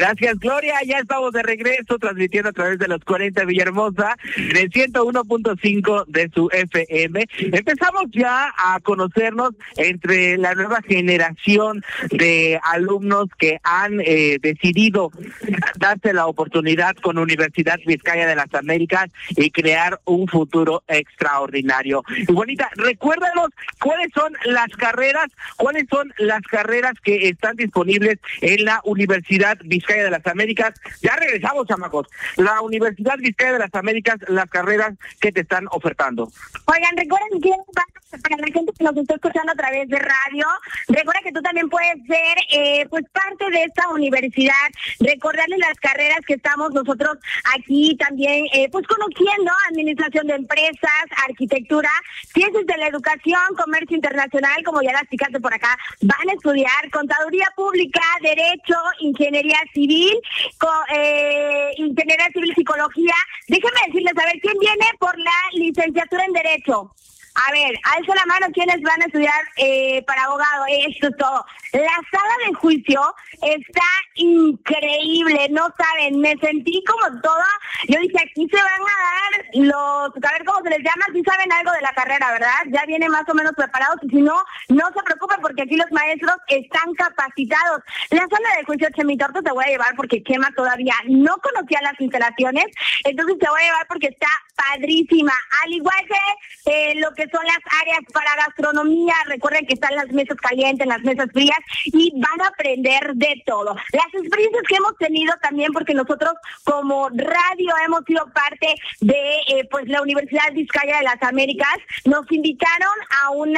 Gracias, Gloria. Ya estamos de regreso transmitiendo a través de los 40 Villahermosa, en el 101.5 de su FM. Empezamos ya a conocernos entre la nueva generación de alumnos que han decidido darse la oportunidad con Universidad Vizcaya de las Américas y crear un futuro extraordinario. Y bonita, recuérdanos cuáles son las carreras que están disponibles en la Universidad Vizcaya de las Américas. Ya regresamos, chamacos. La Universidad Vizcaya de las Américas, las carreras que te están ofertando. Oigan, recuerden que para la gente que nos está escuchando a través de radio, recuerda que tú también puedes ser pues parte de esta universidad. Recordarles las carreras que estamos nosotros aquí también pues conociendo: administración de empresas, arquitectura, ciencias de la educación, comercio internacional, como ya las chicas de por acá van a estudiar, contaduría pública, derecho, ingeniería civil, psicología. Déjenme decirles, a ver, ¿quién viene por la licenciatura en derecho? A ver, alza la mano quienes van a estudiar para abogado. Esto es todo. La sala de juicio está increíble, no saben, me sentí como toda, yo dije, aquí se van a dar a ver cómo se les llama, si saben algo de la carrera, ¿verdad? Ya vienen más o menos preparados, y si no, no se preocupen porque aquí los maestros están capacitados. La sala de juicio, Chemitorto, te voy a llevar porque Chema todavía no conocía las instalaciones, entonces te voy a llevar porque está padrísima, al igual que lo que son las áreas para gastronomía. Recuerden que están las mesas calientes, las mesas frías, y van a aprender de todo. Las experiencias que hemos tenido también, porque nosotros como radio hemos sido parte de pues la Universidad Vizcaya de las Américas, nos invitaron a una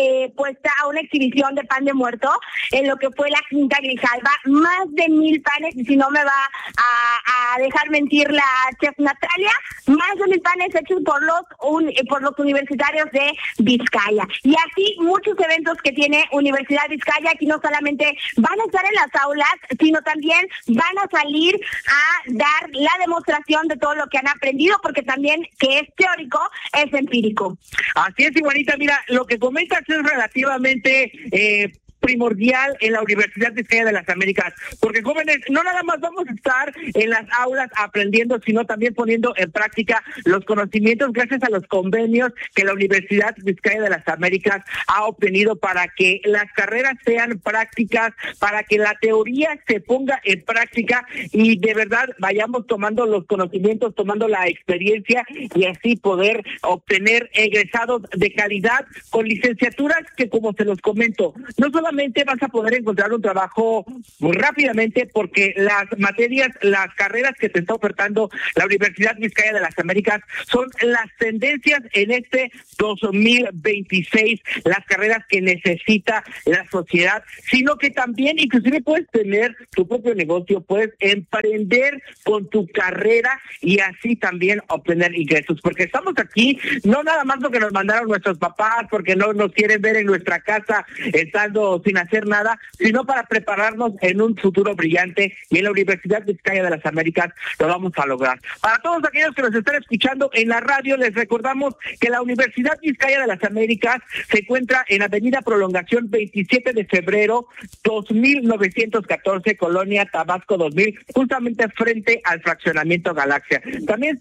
a una exhibición de pan de muerto en lo que fue la Quinta Grijalva, más de 1,000 panes, y si no me va a dejar mentir la chef Natalia, más de 1,000 panes hechos por los universitarios de Vizcaya. Y así muchos eventos que tiene Universidad Vizcaya. Aquí no solamente van a estar en las aulas, sino también van a salir a dar la demostración de todo lo que han aprendido, porque también que es teórico, es empírico. Así es, igualita, mira, lo que comentas es relativamente primordial en la Universidad Vizcaya de las Américas, porque jóvenes, no nada más vamos a estar en las aulas aprendiendo, sino también poniendo en práctica los conocimientos gracias a los convenios que la Universidad Vizcaya de las Américas ha obtenido para que las carreras sean prácticas, para que la teoría se ponga en práctica y de verdad vayamos tomando los conocimientos, tomando la experiencia, y así poder obtener egresados de calidad con licenciaturas que, como se los comento, no solamente vas a poder encontrar un trabajo muy rápidamente, porque las materias, las carreras que te está ofertando la Universidad Vizcaya de las Américas son las tendencias en este 2026, las carreras que necesita la sociedad, sino que también inclusive puedes tener tu propio negocio, puedes emprender con tu carrera y así también obtener ingresos, porque estamos aquí no nada más porque nos mandaron nuestros papás, porque no nos quieren ver en nuestra casa estando sin hacer nada, sino para prepararnos en un futuro brillante, y en la Universidad Vizcaya de las Américas lo vamos a lograr. Para todos aquellos que nos están escuchando en la radio, les recordamos que la Universidad Vizcaya de las Américas se encuentra en Avenida Prolongación 27 de febrero 2914, Colonia Tabasco 2000, justamente frente al fraccionamiento Galaxia. También